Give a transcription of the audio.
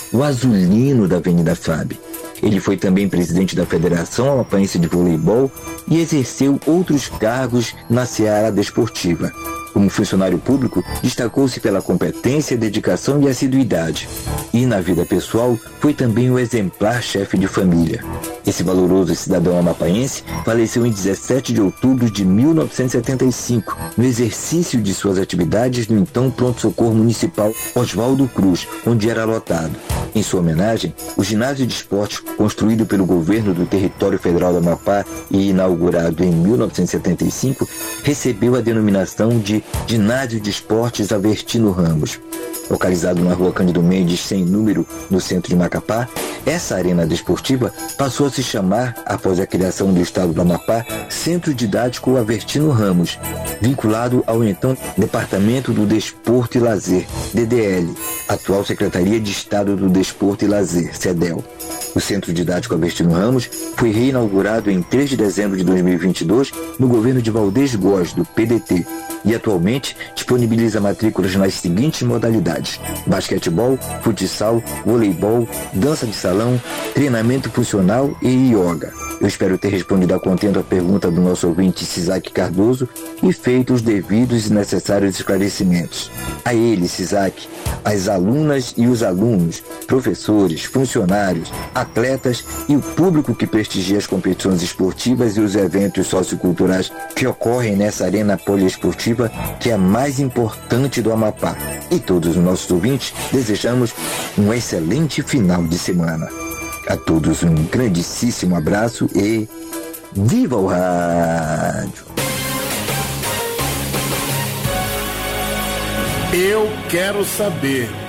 o azulino da Avenida FAB. Ele foi também presidente da Federação Amapaense de Voleibol e exerceu outros cargos na seara desportiva. Como funcionário público, destacou-se pela competência, dedicação e assiduidade. E na vida pessoal, foi também um exemplar chefe de família. Esse valoroso cidadão amapaense faleceu em 17 de outubro de 1975, no exercício de suas atividades no então Pronto-Socorro Municipal Oswaldo Cruz, onde era lotado. Em sua homenagem, o ginásio de esportes, construído pelo governo do Território Federal do Amapá e inaugurado em 1975, recebeu a denominação de Ginásio de Esportes Avertino Ramos. Localizado na rua Cândido Mendes, sem número, no centro de Macapá, essa arena desportiva passou a se chamar, após a criação do estado do Amapá, Centro Didático Avertino Ramos, vinculado ao então Departamento do Desporto e Lazer, DDL, atual Secretaria de Estado do Desporto e Lazer, CEDEL. O Centro Didático Avertino Ramos foi reinaugurado em 3 de dezembro de 2022 no governo de Valdez Góes, do PDT, e atualmente disponibiliza matrículas nas seguintes modalidades: basquetebol, futsal, voleibol, dança de salão, treinamento funcional e yoga. Eu espero ter respondido a contento a pergunta do nosso ouvinte Cisac Cardoso e feito os devidos e necessários esclarecimentos. A ele, Cisac, as alunas e os alunos, professores, funcionários, atletas e o público que prestigia as competições esportivas e os eventos socioculturais que ocorrem nessa arena poliesportiva, que é a mais importante do Amapá. E todos os nossos ouvintes desejamos um excelente final de semana. A todos um grandíssimo abraço e viva o rádio! Eu quero saber.